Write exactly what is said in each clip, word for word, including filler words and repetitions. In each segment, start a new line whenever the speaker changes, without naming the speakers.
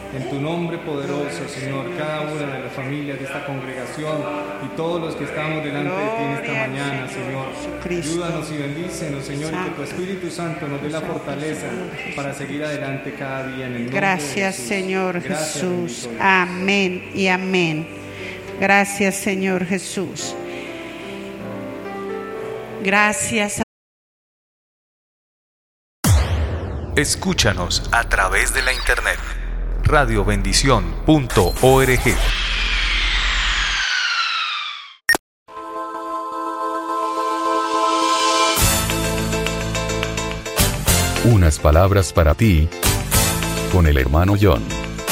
En tu nombre poderoso, Señor, cada una de las familias de esta congregación y todos los que estamos delante de ti en esta mañana, Señor. Ayúdanos y bendícenos, Señor, y que tu Espíritu Santo nos dé la fortaleza para seguir adelante cada día en el nombre
Gracias,
de Jesús.
Señor
Gracias,
Jesús.
bendito Dios.
Amén y amén. Gracias, Señor Jesús. Gracias.
Escúchanos a través de la internet. radio bendición punto org. Unas palabras para ti, con el hermano John.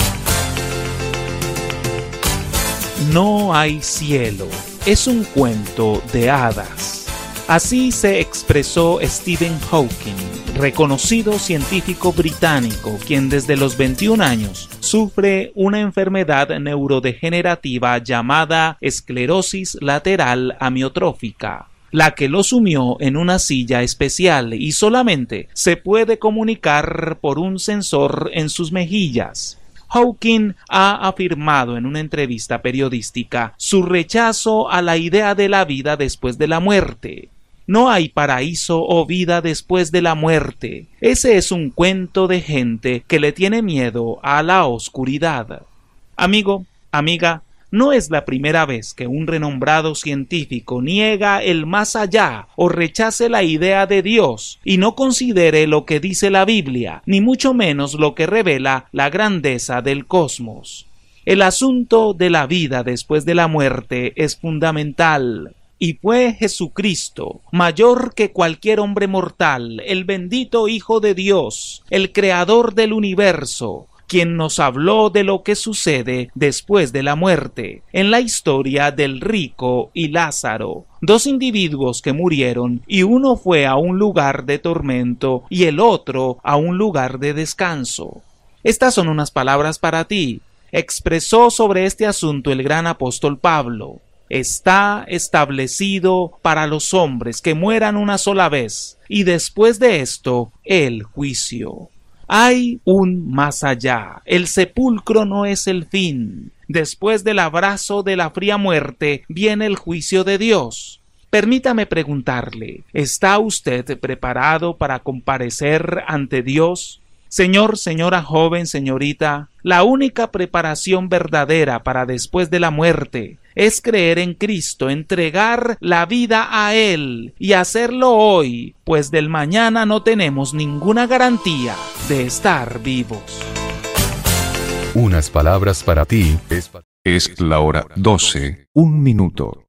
No hay cielo, es un cuento de hadas. Así se expresó Stephen Hawking, reconocido científico británico, quien desde los veintiún años sufre una enfermedad neurodegenerativa llamada esclerosis lateral amiotrófica, la que lo sumió en una silla especial y solamente se puede comunicar por un sensor en sus mejillas. Hawking ha afirmado en una entrevista periodística su rechazo a la idea de la vida después de la muerte. No hay paraíso o vida después de la muerte. Ese es un cuento de gente que le tiene miedo a la oscuridad. Amigo, amiga, no es la primera vez que un renombrado científico niega el más allá o rechace la idea de Dios y no considere lo que dice la Biblia, ni mucho menos lo que revela la grandeza del cosmos. El asunto de la vida después de la muerte es fundamental. Y fue Jesucristo, mayor que cualquier hombre mortal, el bendito Hijo de Dios, el Creador del universo, quien nos habló de lo que sucede después de la muerte, en la historia del rico y Lázaro, dos individuos que murieron y uno fue a un lugar de tormento y el otro a un lugar de descanso. Estas son unas palabras para ti. Expresó sobre este asunto el gran apóstol Pablo. Está establecido para los hombres que mueran una sola vez, y después de esto, el juicio. Hay un más allá. El sepulcro no es el fin. Después del abrazo de la fría muerte, viene el juicio de Dios. Permítame preguntarle, ¿está usted preparado para comparecer ante Dios? Señor, señora joven, señorita, la única preparación verdadera para después de la muerte es creer en Cristo, entregar la vida a Él y hacerlo hoy, pues del mañana no tenemos ninguna garantía de estar vivos.
Unas palabras para ti. Es,
es la hora doce, un minuto.